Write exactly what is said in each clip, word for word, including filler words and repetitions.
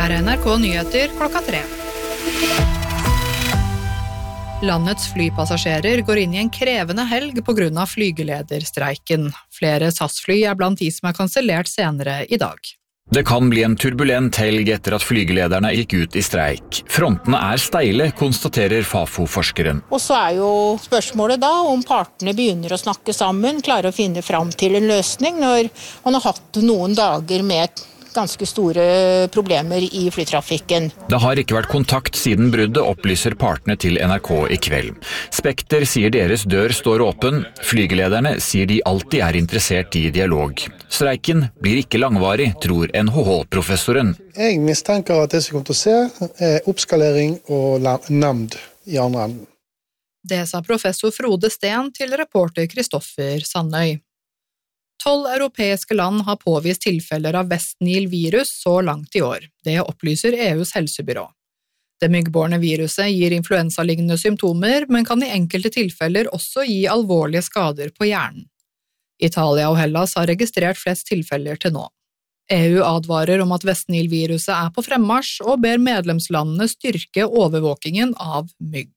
Her er N R K Nyheter klokka tre. Landets flypassasjerer går inn i en krevende helg på grunn av flygelederstreiken. Flere S A S-fly er blant de som er kansellert senere i dag. Det kan bli en turbulent helg etter at flygelederne gikk ut i streik. Frontene er steile, konstaterer Fafo-forskeren. Og så er jo spørsmålet da om partene begynner å snakke sammen, klarer å finne fram til en løsning når man har hatt noen dager med ganske store problemer i flytrafikken. Det har ikke vært kontakt siden bruddet, opplyser partene til N R K i kveld. Spekter sier deres dør står åpen. Flygelederne sier de alltid er interessert i dialog. Streiken blir ikke langvarig, tror N H H-professoren. Jeg mistenker at det som kommer til å se er oppskalering og nemnd i andre enden. Det sa professor Frode Steen til reporter Kristoffer Sandøy. Tolv europeiske land har påvist tilfeller av West Nile-virus så langt i år. Det opplyser E U's helsebyrå. Det myggbårne viruset gir influensalignende symptomer, men kan i enkelte tilfeller også gi alvorlige skader på hjernen. Italia og Hellas har registrert flest tilfeller til nå. E U advarer om at West Nile-viruset er på fremmarsj og ber medlemslandene styrke overvåkingen av mygg.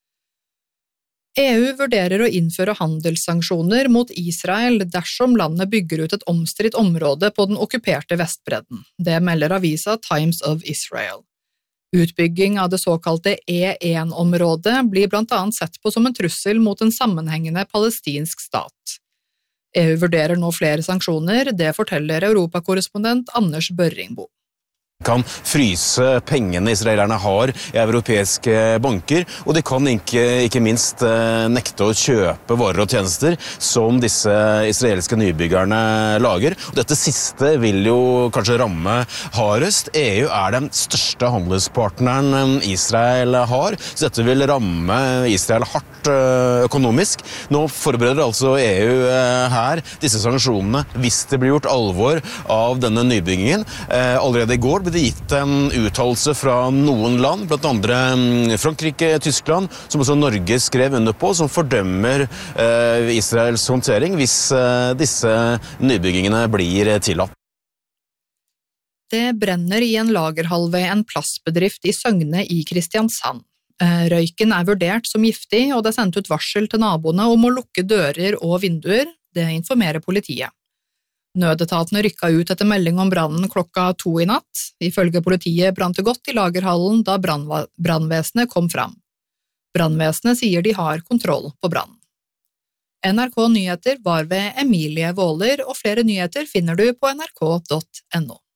E U vurderer å innføre handelssanksjoner mot Israel dersom landet bygger ut et omstridt område på den okkuperte Vestbredden. Det melder avisa Times of Israel. Utbygging av det såkalte E én-området blir blant annet sett på som en trussel mot en sammenhengende palestinsk stat. E U vurderer nå flere sanksjoner, det forteller europakorrespondent Anders Børringbo. Kan fryse pengene israelerne har i europeiske banker, og de kan ikke, ikke minst nekte å kjøpe varer og tjenester som disse israelske nybyggerne lager. Og dette siste vil jo kanskje ramme hardest. E U er den største handelspartneren Israel har, så dette vil ramme Israel hardt økonomisk. Nå forbereder altså E U her disse sanksjonene hvis det blir gjort alvor av denne nybyggingen. Allerede i går ble det gitt en uttalelse fra noen land, blant andre Frankrike, Tyskland, som også Norge skrev under på, som fordømmer eh, Israels håndtering hvis eh, disse nybyggingene blir tillatt. Det brenner i en lagerhall ved en plastbedrift i Søgne i Kristiansand. Røyken er vurdert som giftig, og det er sendt ut varsel til naboene om å lukke dører og vinduer. Det informerer politiet. Nødetatene rykka ut etter melding om brannen klokka to i natt. Ifølge politiet brant det godt i lagerhallen da brannvesenet kom fram. Brannvesenet sier de har kontroll på brannen. N R K Nyheter var ved Emilie Våler, og flere nyheter finner du på N R K punktum no.